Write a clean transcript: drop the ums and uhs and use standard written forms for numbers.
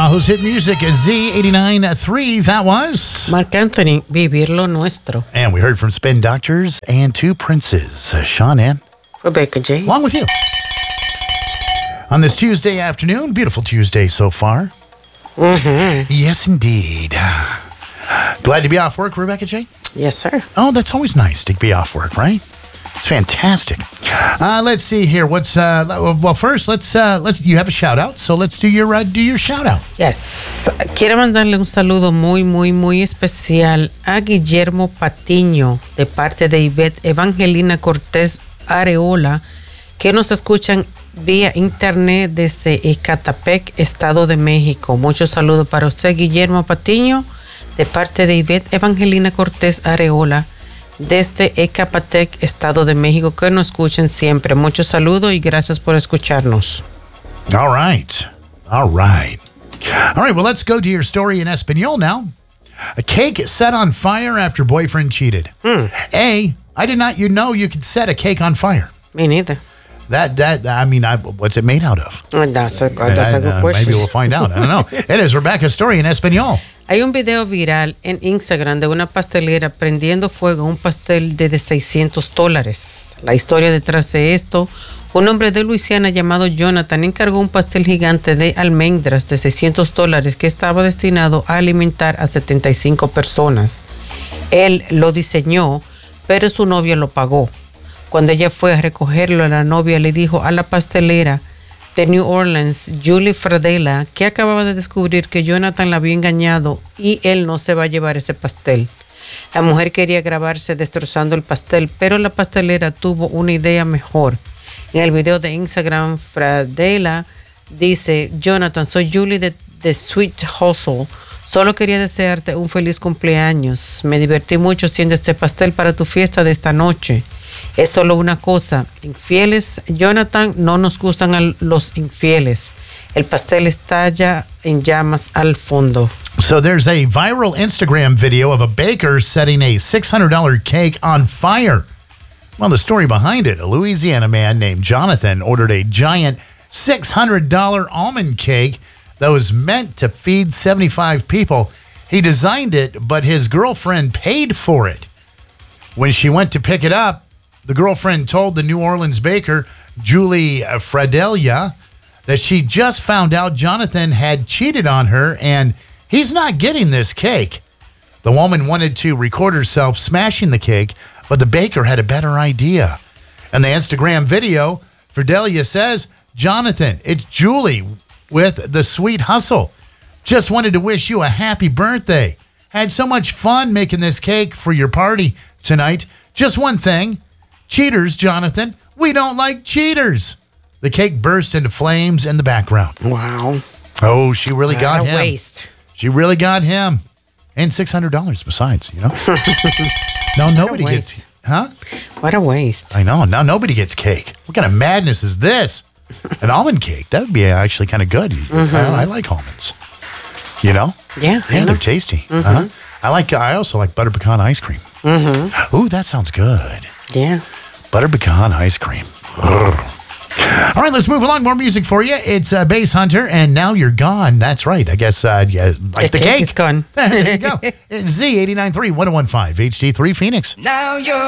Omaha's hit music is Z89.3. That was Marc Anthony, Vivir lo Nuestro. And we heard from Spin Doctors and Two Princes, Sean and Rebecca J. Along with you. On this Tuesday afternoon, beautiful Tuesday so far. Mm-hmm. Yes, indeed. Glad to be off work, Rebecca J? Yes, sir. Oh, that's always nice to be off work, right? It's fantastic. Let's see here. What's well? First, let's. You have a shout out, so let's do your shout out. Yes. Quiero mandarle un saludo muy, muy, muy especial a Guillermo Patiño de parte de Ivette Evangelina Cortés Areola, que nos escuchan vía internet desde Ecatepec, Estado de México. Muchos saludos para usted, Guillermo Patiño, de parte de Ivette Evangelina Cortés Areola, desde Ecatepec, Estado de México, que nos escuchen siempre. Muchos saludos y gracias por escucharnos. All right. Well, let's go to your story in Espanol now. A cake set on fire after boyfriend cheated. I did not know you could set a cake on fire. Me neither. What's it made out of? That's a good question. Maybe we'll find out. I don't know. It is Rebecca's story in Espanol. Hay un video viral en Instagram de una pastelera prendiendo fuego a un pastel de $600. La historia detrás de esto: un hombre de Luisiana llamado Jonathan encargó un pastel gigante de almendras de $600 que estaba destinado a alimentar a 75 personas. Él lo diseñó, pero su novia lo pagó. Cuando ella fue a recogerlo, la novia le dijo a la pastelera de New Orleans, Julie Fradela, que acababa de descubrir que Jonathan la había engañado y él no se va a llevar ese pastel. La mujer quería grabarse destrozando el pastel, pero la pastelera tuvo una idea mejor. En el video de Instagram, Fradela dice: Jonathan, soy Julie de Sweet Hustle. Solo quería desearte un feliz cumpleaños. Me divertí mucho haciendo este pastel para tu fiesta de esta noche. Es solo una cosa: infieles, Jonathan, no nos gustan a los infieles. El pastel estalla en llamas al fondo. So there's a viral Instagram video of a baker setting a $600 cake on fire. Well, the story behind it: a Louisiana man named Jonathan ordered a giant $600 almond cake that was meant to feed 75 people. He designed it, but his girlfriend paid for it. When she went to pick it up, the girlfriend told the New Orleans baker, Julie Fradelia, that she just found out Jonathan had cheated on her and he's not getting this cake. The woman wanted to record herself smashing the cake, but the baker had a better idea. In the Instagram video, Fradelia says, Jonathan, it's Julie with the Sweet Hustle. Just wanted to wish you a happy birthday. Had so much fun making this cake for your party tonight. Just one thing. Cheaters, Jonathan. We don't like cheaters. The cake burst into flames in the background. Wow. Oh, she really got him. Waste. She really got him. And $600 besides, you know. No, nobody gets... Huh? What a waste. I know. Now nobody gets cake. What kind of madness is this? An almond cake. That would be actually kind of good. Mm-hmm. I like almonds. You know? Yeah. They're tasty. Mm-hmm. I also like butter pecan ice cream. Mm-hmm. Ooh, that sounds good. Yeah. Butter pecan ice cream. All right, let's move along. More music for you. It's Bass Hunter, and Now You're Gone. That's right. I guess, like the cake. It's gone. There you go. It's Z89.3, 1015, HD3 Phoenix. Now you're